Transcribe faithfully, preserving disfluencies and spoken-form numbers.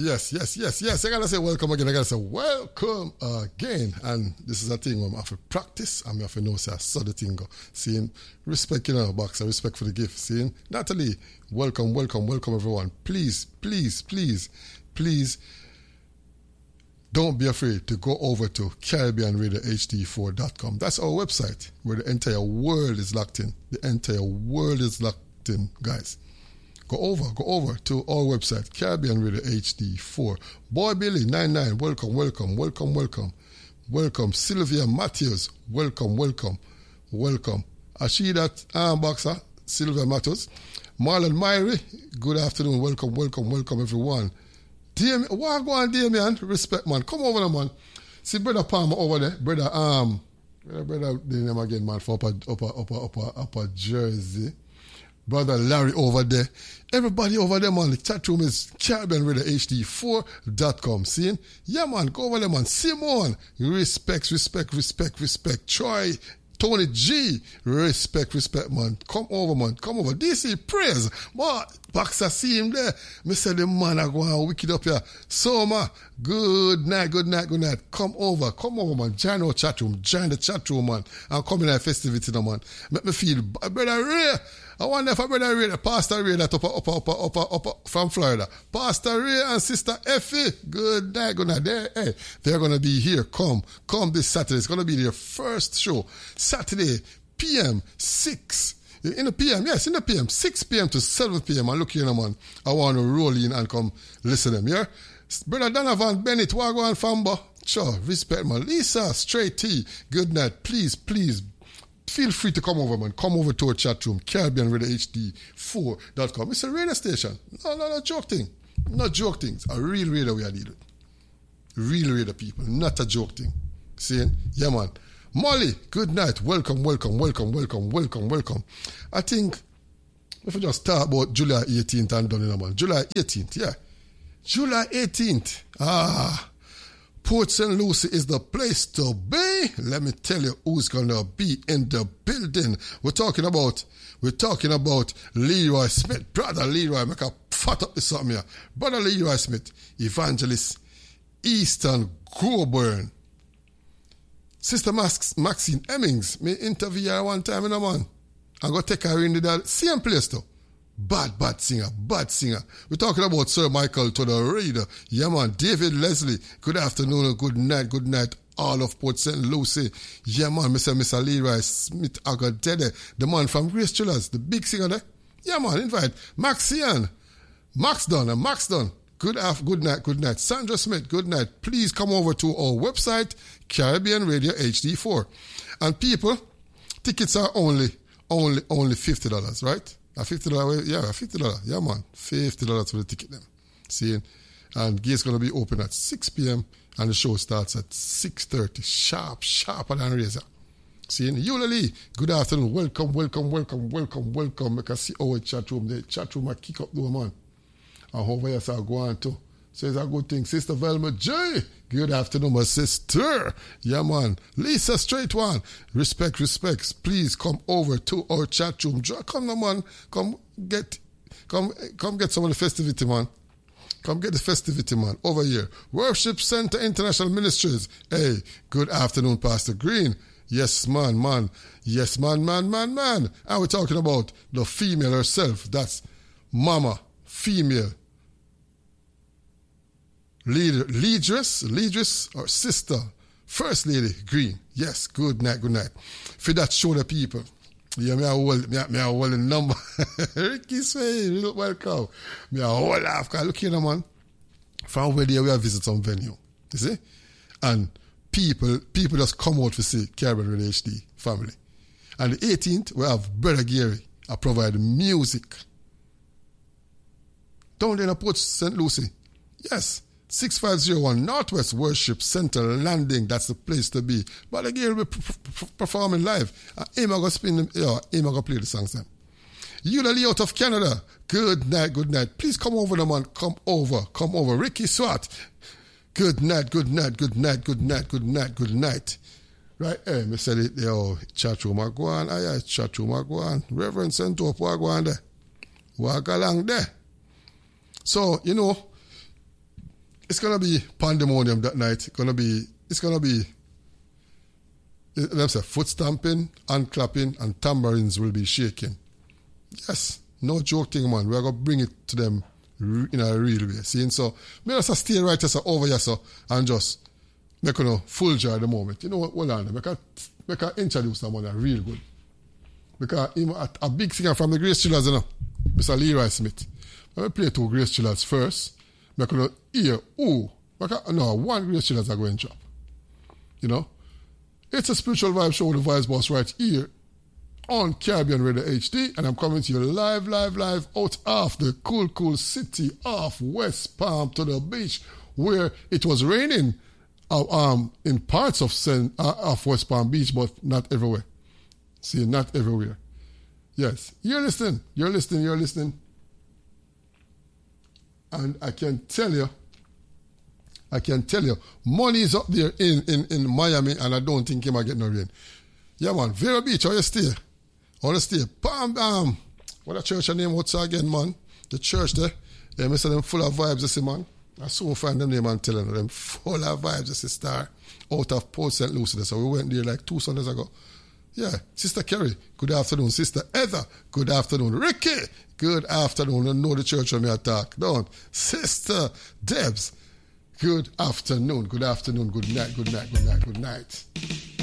Yes, yes, yes, yes. I gotta say welcome again. I gotta say welcome again. And this is a thing where I have to practice and I have to know say I saw the thing go. Seeing respect in our box and respect for the gift. Seeing Natalie, welcome, welcome, welcome everyone. Please, please, please, please don't be afraid to go over to Caribbean Radio H D four dot com. That's our website where the entire world is locked in. The entire world is locked in, guys. Go over, go over to our website, Caribbean Radio H D four. Boy Billy, ninety-nine, welcome, welcome, welcome, welcome. Welcome. Sylvia Matthews, welcome, welcome, welcome. I see that arm boxer, Sylvia Matthews. Marlon Myrie, good afternoon, welcome, welcome, welcome, everyone. Damien, why go on, Damien? Respect, man. Come over there, man. See Brother Palmer over there, Brother, um, Brother, the name again, man, for upper, upper, upper, upper, upper Jersey. Brother Larry over there. Everybody over there, man. The chat room is Caribbean Radio H D four dot com. Seeing? Yeah, man. Go over there, man. Simone. Respect, respect, respect, respect. Troy. Tony G. Respect, respect, man. Come over, man. Come over. D C, praise. But Boxer see him there. Me say the man are going wicked up here. So, man, good night, good night, good night. Come over. Come over, man. Join our chat room. Join the chat room, man. And come in our festivity, now, man. Make me feel, brother Ray. I wonder if I brother Ray, Pastor Ray, that upper, upper, upper, upper, upper, from Florida. Pastor Ray and Sister Effie, good night, good night. They, hey, they're going to be here. Come, come this Saturday. It's going to be their first show. Saturday, P M, six. In the P M, yes, in the P M, six p.m. to seven p.m. And look here, man. I want to roll in and come listen to them, yeah? Brother Donovan Bennett, Wagwan Famba. Sure, respect, man. Lisa, Straight T, good night. Please, please, feel free to come over, man. Come over to our chat room, Caribbean Radio H D four dot com. It's a radio station. No, no, no joke thing. Not joke things. A real radio we are dealing. Real radio people. Not a joke thing. Seeing? Yeah, man. Molly, good night. Welcome, welcome, welcome, welcome, welcome, welcome. I think if we just talk about July eighteenth and done in a man. July eighteenth, yeah. July eighteenth. Ah. Port Saint Lucie is the place to be. Let me tell you who's gonna be in the building. We're talking about, we're talking about Leroy Smith. Brother Leroy, make a fat up this something here. Brother Leroy Smith, Evangelist Easton Goburn. Sister Max, Maxine Hemmings, me interview her one time in a man. I go take her in the same place though. Bad, bad singer, bad singer. We're talking about Sir Michael to the reader. Yeah, man. David Leslie, good afternoon and good night, good night. All of Port Saint Lucie. Yeah, man. Mister Mister Leroy Smith Agadede, the man from Grace Chillers, the big singer there. Yeah, man. Invite Maxian, Max Dunn, and Max Dunn. Good af- good night, good night. Sandra Smith, good night. Please come over to our website, Caribbean Radio H D four. And people, tickets are only, only, only fifty dollars, right? A fifty dollars, yeah, fifty dollars. Yeah, man. fifty dollars for the ticket then. See? And gate's going to be open at six p.m. and the show starts at six thirty. Sharp, sharper than razor. See? Eula Lee, good afternoon. Welcome, welcome, welcome, welcome, welcome. I can see our chat room. The chat room I kick up though, man. And over here, so I go on too. So it's a good thing. Sister Velma J, good afternoon, my sister. Yeah, man. Lisa, straight one. Respect, respect. Please come over to our chat room. Come on, man. Come get, come, come get some of the festivity, man. Come get the festivity, man. Over here. Worship Center International Ministries. Hey, good afternoon, Pastor Green. Yes, man, man. Yes, man, man, man, man. And we're talking about the female herself. That's Mama, female. Leader, leadress, leadress, or sister, First Lady Green. Yes, good night, good night. For that show the people. Yeah, me a hold, me a, me a hold the number. Ricky Sway, welcome. Me a hold off, because look here, man. From where there we have visit some venue. You see? And people, people just come out to see Caribbean Radio H D family. And the eighteenth, we have Brother Gary. I provide music. Down there in Port Saint Lucie. Yes. six five zero one Northwest Worship Center Landing. That's the place to be. But again, we're performing live. Uh, Aim I go spin them. Yeah, Aim I go play the songs then. Eula Lee out of Canada. Good night, good night. Please come over, the man. Come over, come over. Ricky Swat. Good night, good night, good night, good night, good night, good night. Right, hey, me said it there. Oh, chat room I go on. Aye, aye, chat room I go on. Reverend Sentop, I go on there. Walk along there. So, you know, it's gonna be pandemonium that night. It's gonna be, it's gonna be, them say, foot stamping and clapping and tambourines will be shaking. Yes, no joke thing, man. We're gonna bring it to them in a real way. See, so me just stay right just over here, so and just make you know full joy at the moment. You know what? Hold on, make a make a introduce someone real good. Because you know, a, a big singer from the Grace Chillers, you know, Mister Leroy Smith. Let me play two Grace Chillers first. Make you know hear oh, no, one Grace Chillers are going to drop. You know, it's a spiritual vibe show with the Vibes Boss right here on Caribbean Radio H D, and I'm coming to you live, live, live out of the cool, cool city of West Palm to the beach, where it was raining uh, um, in parts of, Sen, uh, of West Palm Beach, but not everywhere. See, not everywhere. Yes, you're listening, you're listening, you're listening. And I can tell you, I can tell you, money is up there in, in, in Miami, and I don't think you might get no rain. Yeah, man, Vero Beach, how you stay? How you stay? Bam, um, what a church name, what's again, man? The church there. Yeah, I say them full of vibes, I say, man. I soon find them name and tell them, them full of vibes, I say, star, out of Port Saint Lucie. So we went there like two Sundays ago. Yeah, Sister Kerry, good afternoon. Sister Heather, good afternoon. Ricky, good afternoon. I know the church when me attack. Don't. Sister Debs, good afternoon. Good afternoon, good night, good night, good night, good night.